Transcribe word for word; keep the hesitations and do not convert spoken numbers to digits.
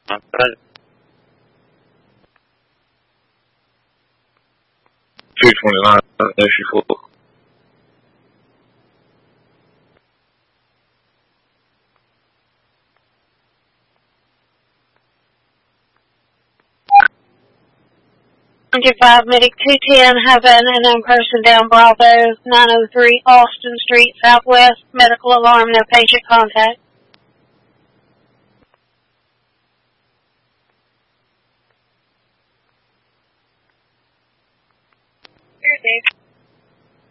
two twenty-nine, issue four. five Medic two ten, have an unknown person down Bravo, nine oh three Austin Street, Southwest. Medical alarm, no patient contact. Here, Dave.